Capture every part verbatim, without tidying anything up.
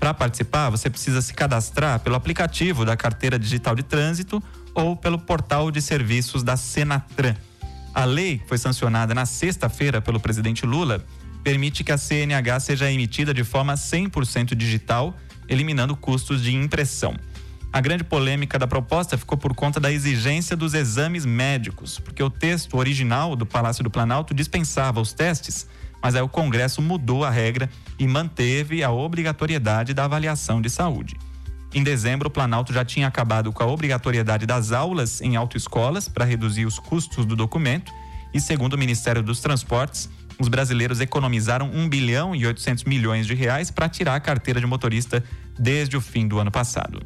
Para participar, você precisa se cadastrar pelo aplicativo da Carteira Digital de Trânsito ou pelo portal de serviços da Senatran. A lei, que foi sancionada na sexta-feira pelo presidente Lula, permite que a C N H seja emitida de forma cem por cento digital, eliminando custos de impressão. A grande polêmica da proposta ficou por conta da exigência dos exames médicos, porque o texto original do Palácio do Planalto dispensava os testes, mas aí o Congresso mudou a regra e manteve a obrigatoriedade da avaliação de saúde. Em dezembro, o Planalto já tinha acabado com a obrigatoriedade das aulas em autoescolas para reduzir os custos do documento e, segundo o Ministério dos Transportes, os brasileiros economizaram um bilhão e oitocentos milhões de reais para tirar a carteira de motorista desde o fim do ano passado.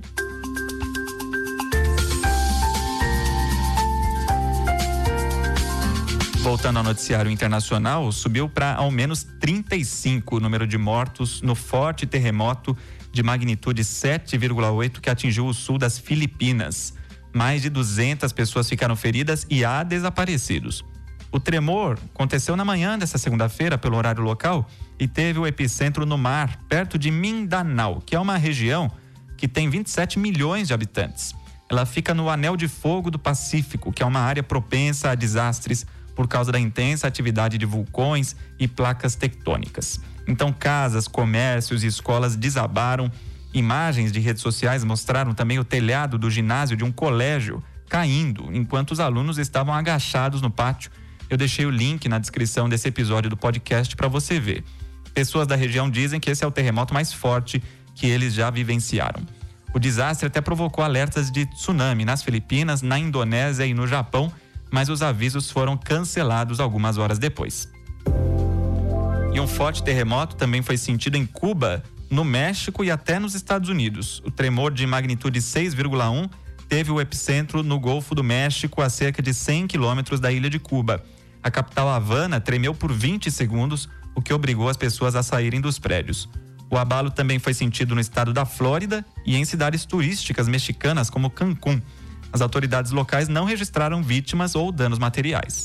Voltando ao noticiário internacional, subiu para ao menos trinta e cinco o número de mortos no forte terremoto de magnitude sete vírgula oito que atingiu o sul das Filipinas. Mais de duzentas pessoas ficaram feridas e há desaparecidos. O tremor aconteceu na manhã dessa segunda-feira pelo horário local e teve o epicentro no mar, perto de Mindanao, que é uma região que tem vinte e sete milhões de habitantes. Ela fica no Anel de Fogo do Pacífico, que é uma área propensa a desastres por causa da intensa atividade de vulcões e placas tectônicas. Então, casas, comércios e escolas desabaram. Imagens de redes sociais mostraram também o telhado do ginásio de um colégio caindo, enquanto os alunos estavam agachados no pátio. Eu deixei o link na descrição desse episódio do podcast para você ver. Pessoas da região dizem que esse é o terremoto mais forte que eles já vivenciaram. O desastre até provocou alertas de tsunami nas Filipinas, na Indonésia e no Japão, mas os avisos foram cancelados algumas horas depois. E um forte terremoto também foi sentido em Cuba, no México e até nos Estados Unidos. O tremor de magnitude seis vírgula um teve o epicentro no Golfo do México, a cerca de cem quilômetros da ilha de Cuba. A capital Havana tremeu por vinte segundos, o que obrigou as pessoas a saírem dos prédios. O abalo também foi sentido no estado da Flórida e em cidades turísticas mexicanas como Cancún. As autoridades locais não registraram vítimas ou danos materiais.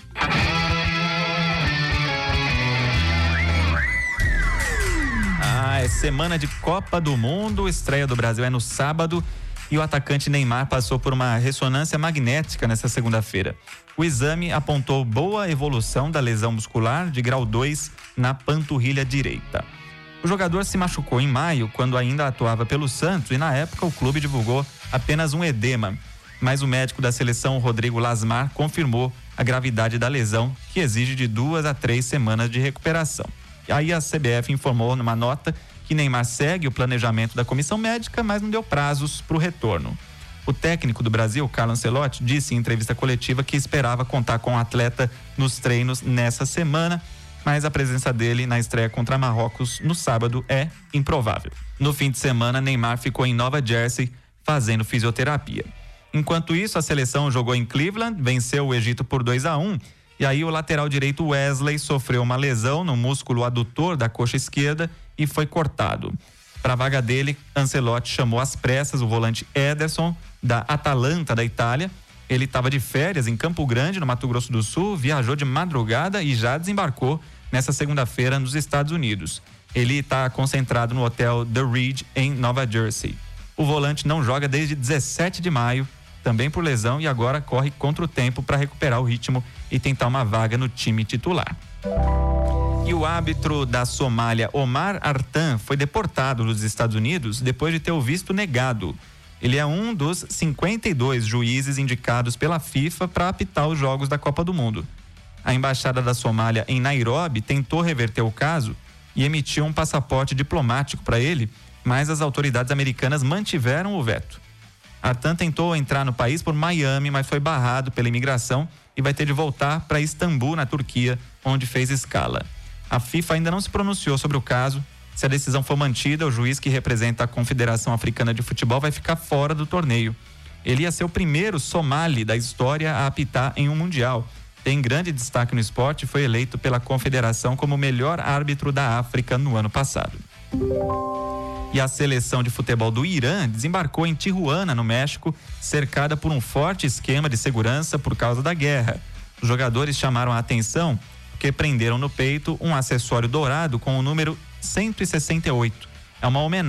Ah, é semana de Copa do Mundo, estreia do Brasil é no sábado e o atacante Neymar passou por uma ressonância magnética nesta segunda-feira. O exame apontou boa evolução da lesão muscular de grau dois na panturrilha direita. O jogador se machucou em maio, quando ainda atuava pelo Santos, e na época o clube divulgou apenas um edema. Mas o médico da seleção, Rodrigo Lasmar, confirmou a gravidade da lesão, que exige de duas a três semanas de recuperação. E aí a C B F informou numa nota que Neymar segue o planejamento da comissão médica, mas não deu prazos para o retorno. O técnico do Brasil, Carlo Ancelotti, disse em entrevista coletiva que esperava contar com o atleta nos treinos nessa semana, mas a presença dele na estreia contra Marrocos no sábado é improvável. No fim de semana, Neymar ficou em Nova Jersey fazendo fisioterapia. Enquanto isso, a seleção jogou em Cleveland, venceu o Egito por dois a um, e aí o lateral direito Wesley sofreu uma lesão no músculo adutor da coxa esquerda e foi cortado. Para a vaga dele, Ancelotti chamou às pressas o volante Ederson, da Atalanta da Itália. Ele estava de férias em Campo Grande, no Mato Grosso do Sul, viajou de madrugada e já desembarcou nessa segunda-feira nos Estados Unidos. Ele está concentrado no hotel The Reed, em Nova Jersey. O volante não joga desde dezessete de maio, também por lesão, e agora corre contra o tempo para recuperar o ritmo e tentar uma vaga no time titular. E o árbitro da Somália, Omar Artan, foi deportado dos Estados Unidos depois de ter o visto negado. Ele é um dos cinquenta e dois juízes indicados pela FIFA para apitar os jogos da Copa do Mundo. A embaixada da Somália em Nairobi tentou reverter o caso e emitiu um passaporte diplomático para ele, mas as autoridades americanas mantiveram o veto. Artan tentou entrar no país por Miami, mas foi barrado pela imigração e vai ter de voltar para Istambul, na Turquia, onde fez escala. A FIFA ainda não se pronunciou sobre o caso. Se a decisão for mantida, o juiz que representa a Confederação Africana de Futebol vai ficar fora do torneio. Ele ia ser o primeiro somali da história a apitar em um mundial. Tem grande destaque no esporte e foi eleito pela Confederação como o melhor árbitro da África no ano passado. E a seleção de futebol do Irã desembarcou em Tijuana, no México, cercada por um forte esquema de segurança por causa da guerra. Os jogadores chamaram a atenção porque prenderam no peito um acessório dourado com o número cento e sessenta e oito. É uma homenagem